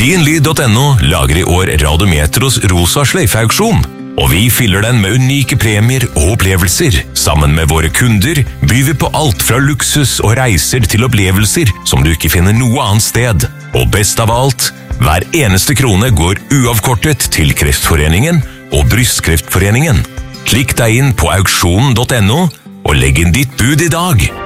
Dinlyd.no lager i år Radiometros rosa sløyfeauksjon, og vi fyller den med unike premier og opplevelser. Sammen med våre kunder byr vi på alt fra luksus og reiser til opplevelser som du ikke finner noe annet sted. Og best av alt, hver eneste krone går uavkortet til Kreftforeningen og Brystkreftforeningen. Klikk deg inn på auksjonen.no og legg inn ditt bud i dag.